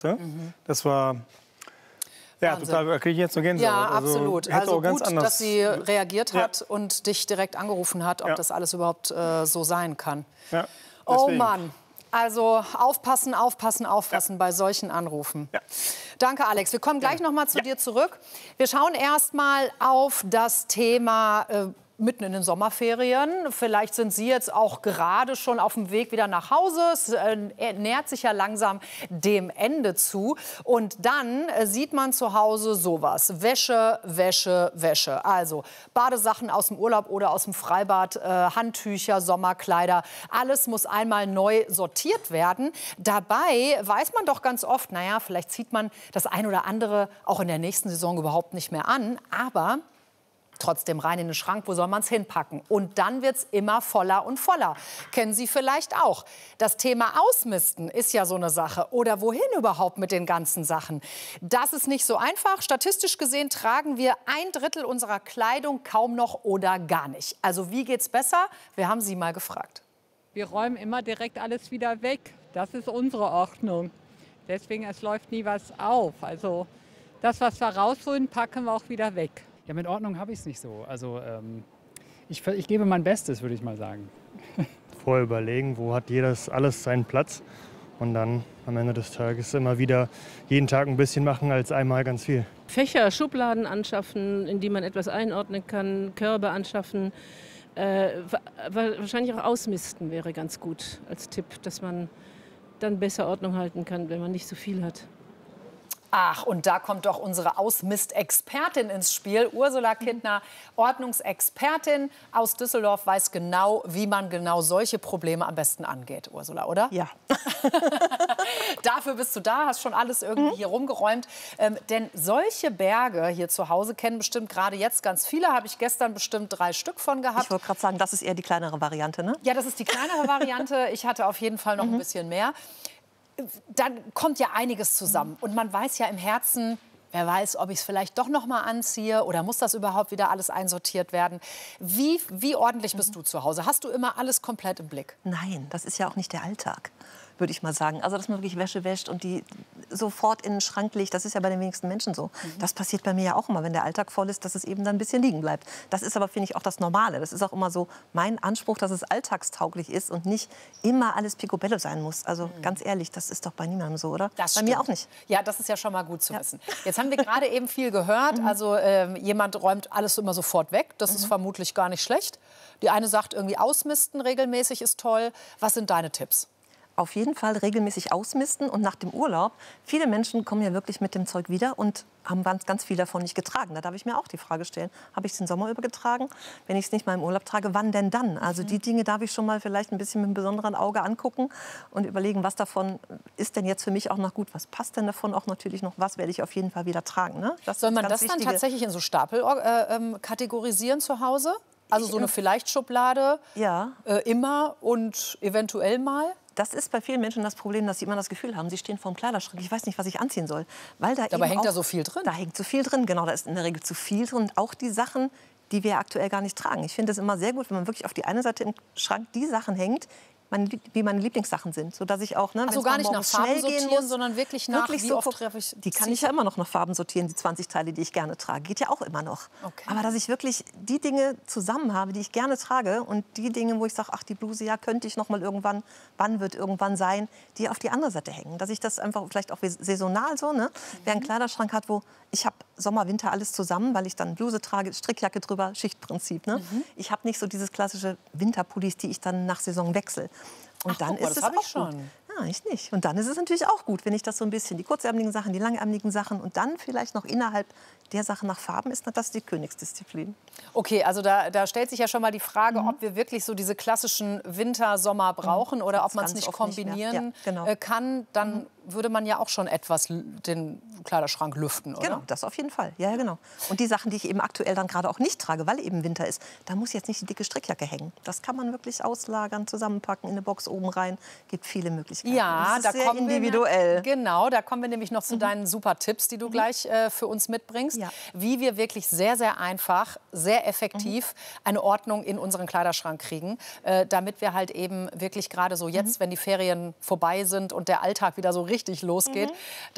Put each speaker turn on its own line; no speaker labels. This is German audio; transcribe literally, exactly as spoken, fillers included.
Mhm. Das war ja Wahnsinn. Total, da kriege ich jetzt nur Gänsehaut.
Ja,
also,
absolut.
Hätte
also
auch ganz
gut,
anders.
dass sie reagiert hat
ja.
und dich direkt angerufen hat, ob
ja.
das alles überhaupt äh, so sein kann.
Ja,
oh Mann. Also aufpassen, aufpassen, aufpassen ja. bei solchen Anrufen. Ja. Danke, Alex. Wir kommen gleich ja. noch mal zu ja. dir zurück. Wir schauen erst mal auf das Thema äh, mitten in den Sommerferien. Vielleicht sind Sie jetzt auch gerade schon auf dem Weg wieder nach Hause. Es äh, nähert sich ja langsam dem Ende zu. Und dann äh, sieht man zu Hause sowas. Wäsche, Wäsche, Wäsche. Also Badesachen aus dem Urlaub oder aus dem Freibad, äh, Handtücher, Sommerkleider. Alles muss einmal neu sortiert werden. Dabei weiß man doch ganz oft, naja, vielleicht zieht man das ein oder andere auch in der nächsten Saison überhaupt nicht mehr an. Aber trotzdem rein in den Schrank, wo soll man es hinpacken? Und dann wird es immer voller und voller. Kennen Sie vielleicht auch. Das Thema Ausmisten ist ja so eine Sache. Oder wohin überhaupt mit den ganzen Sachen? Das ist nicht so einfach. Statistisch gesehen tragen wir ein Drittel unserer Kleidung kaum noch oder gar nicht. Also wie geht's besser? Wir haben Sie mal gefragt.
Wir räumen immer direkt alles wieder weg. Das ist unsere Ordnung. Deswegen, es läuft nie was auf. Also das, was wir rausholen, packen wir auch wieder weg.
Ja, mit Ordnung habe ich es nicht so. Also ähm, ich, ich gebe mein Bestes, würde ich mal sagen.
Vorher überlegen, wo hat jedes alles seinen Platz und dann am Ende des Tages immer wieder jeden Tag ein bisschen machen als einmal ganz viel.
Fächer, Schubladen anschaffen, in die man etwas einordnen kann, Körbe anschaffen, äh, wahrscheinlich auch ausmisten wäre ganz gut als Tipp, dass man dann besser Ordnung halten kann, wenn man nicht so viel hat.
Ach, und da kommt doch unsere Ausmistexpertin ins Spiel. Ursula Kittner, Ordnungsexpertin aus Düsseldorf, weiß genau, wie man genau solche Probleme am besten angeht. Ursula, oder?
Ja.
Dafür bist du da, hast schon alles irgendwie mhm. hier rumgeräumt. Ähm, denn solche Berge hier zu Hause kennen bestimmt gerade jetzt ganz viele. Habe ich gestern bestimmt drei Stück von gehabt.
Ich wollte gerade sagen, das ist eher die kleinere Variante, ne?
Ja, das ist die kleinere Variante. Ich hatte auf jeden Fall noch mhm. ein bisschen mehr. Dann kommt ja einiges zusammen. Und man weiß ja im Herzen, wer weiß, ob ich es vielleicht doch noch mal anziehe oder muss das überhaupt wieder alles einsortiert werden. Wie, wie ordentlich bist du zu Hause? Hast du immer alles komplett im Blick?
Nein, das ist ja auch nicht der Alltag, würde ich mal sagen. Also, dass man wirklich Wäsche wäscht und die sofort in den Schrank legt, das ist ja bei den wenigsten Menschen so. Mhm. Das passiert bei mir ja auch immer, wenn der Alltag voll ist, dass es eben dann ein bisschen liegen bleibt. Das ist aber, finde ich, auch das Normale. Das ist auch immer so mein Anspruch, dass es alltagstauglich ist und nicht immer alles picobello sein muss. Also mhm. ganz ehrlich, das ist doch bei niemandem so, oder?
Das
bei
stimmt.
mir auch nicht.
Ja, das ist ja schon mal gut zu
ja.
wissen. Jetzt haben wir gerade eben viel gehört. Mhm. Also äh, jemand räumt alles immer sofort weg. Das mhm. ist vermutlich gar nicht schlecht. Die eine sagt, irgendwie ausmisten regelmäßig ist toll. Was sind deine Tipps?
Auf jeden Fall regelmäßig ausmisten und nach dem Urlaub. Viele Menschen kommen ja wirklich mit dem Zeug wieder und haben ganz, ganz viel davon nicht getragen. Da darf ich mir auch die Frage stellen, habe ich es den Sommer über getragen? Wenn ich es nicht mal im Urlaub trage, wann denn dann? Also die Dinge darf ich schon mal vielleicht ein bisschen mit einem besonderen Auge angucken und überlegen, was davon ist denn jetzt für mich auch noch gut? Was passt denn davon auch natürlich noch? Was werde ich auf jeden Fall wieder tragen? Ne? Das
Soll man das dann tatsächlich in so Stapel äh, äh, kategorisieren zu Hause? Also so eine Vielleicht-Schublade,
ja.
äh, immer und eventuell mal?
Das ist bei vielen Menschen das Problem, dass sie immer das Gefühl haben, sie stehen vor dem Kleiderschrank. Ich weiß nicht, was ich anziehen soll. Weil da
Dabei
eben
hängt
auch,
da so viel drin.
Da hängt so viel drin, genau. Da ist in der Regel zu viel drin. Und auch die Sachen, die wir aktuell gar nicht tragen. Ich finde es immer sehr gut, wenn man wirklich auf die eine Seite im Schrank die Sachen hängt, meine, wie meine Lieblingssachen sind, so dass ich auch, ne,
also gar nicht nach Farben sortieren, muss, sondern wirklich nach,
wirklich
wie
so,
oft treffe ich.
Die kann ich ja immer noch nach Farben sortieren, die zwanzig Teile, die ich gerne trage, geht ja auch immer noch.
Okay.
Aber dass ich wirklich die Dinge zusammen habe, die ich gerne trage und die Dinge, wo ich sage, ach, die Bluse, ja, könnte ich noch mal irgendwann, wann wird irgendwann sein, die auf die andere Seite hängen, dass ich das einfach vielleicht auch saisonal so, ne, mhm. wer einen Kleiderschrank hat, wo ich habe Sommer, Winter alles zusammen, weil ich dann Bluse trage, Strickjacke drüber, Schichtprinzip, ne. Mhm. Ich habe nicht so dieses klassische Winterpullis, die ich dann nach Saison wechsle. Und
Ach,
dann
mal,
ist
das
es auch
ich schon.
gut. Ja, ich nicht. Und dann ist es natürlich auch gut, wenn ich das so ein bisschen, die kurzärmeligen Sachen, die langärmeligen Sachen und dann vielleicht noch innerhalb der Sachen nach Farben ist, das ist die Königsdisziplin.
Okay, also da, da stellt sich ja schon mal die Frage, mhm. ob wir wirklich so diese klassischen Winter, Sommer brauchen mhm. oder ob man es nicht kombinieren nicht ja, genau. kann. Dann mhm. würde man ja auch schon etwas den Kleiderschrank lüften, oder?
Genau, das auf jeden Fall. Ja, ja, genau. Und die Sachen, die ich eben aktuell dann gerade auch nicht trage, weil eben Winter ist, da muss jetzt nicht die dicke Strickjacke hängen. Das kann man wirklich auslagern, zusammenpacken, in eine Box oben rein. Gibt viele Möglichkeiten.
Ja,
das ist
da
sehr
kommen
individuell.
Wir, genau, da kommen wir nämlich noch zu
Mhm.
deinen super Tipps, die du mhm. gleich äh, für uns mitbringst. Ja. Wie wir wirklich sehr, sehr einfach, sehr effektiv mhm. eine Ordnung in unseren Kleiderschrank kriegen, äh, damit wir halt eben wirklich gerade so jetzt, mhm. wenn die Ferien vorbei sind und der Alltag wieder so richtig losgeht, mhm.